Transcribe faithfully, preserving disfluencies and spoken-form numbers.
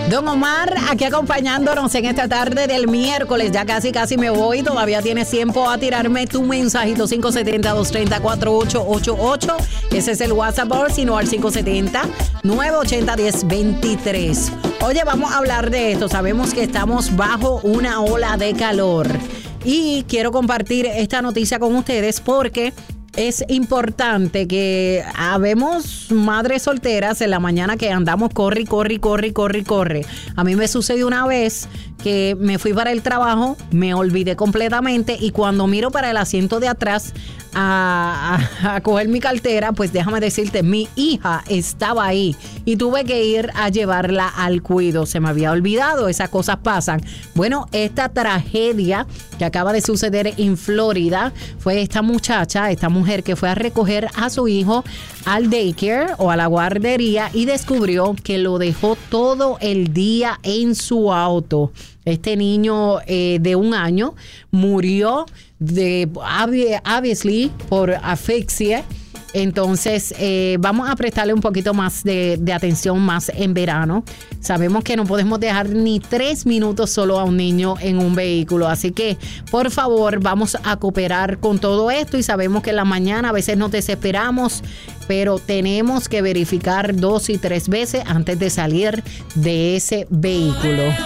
Don Omar, aquí acompañándonos en esta tarde del miércoles. Ya casi, casi me voy. Todavía tienes tiempo a tirarme tu mensajito cinco siete cero, dos tres cero, cuatro ocho ocho ocho. Ese es el WhatsApp, o sino al cinco siete cero, nueve ocho cero, uno cero dos tres. Oye, vamos a hablar de esto. Sabemos que estamos bajo una ola de calor. Y quiero compartir esta noticia con ustedes porque es importante que habemos madres solteras en la mañana que andamos corre, corre, corre, corre, corre. A mí me sucedió una vez que me fui para el trabajo, me olvidé completamente y cuando miro para el asiento de atrás a, a, a coger mi cartera, pues déjame decirte, mi hija estaba ahí y tuve que ir a llevarla al cuido. Se me había olvidado, esas cosas pasan. Bueno, esta tragedia que acaba de suceder en Florida fue esta muchacha, esta mujer que fue a recoger a su hijo al daycare o a la guardería y descubrió que lo dejó todo el día en su auto. Este niño eh, de un año murió de obviously por asfixia. Entonces, eh, vamos a prestarle un poquito más de, de atención más en verano. Sabemos que no podemos dejar ni tres minutos solo a un niño en un vehículo. Así que, por favor, vamos a cooperar con todo esto. Y sabemos que en la mañana a veces nos desesperamos, pero tenemos que verificar dos y tres veces antes de salir de ese vehículo.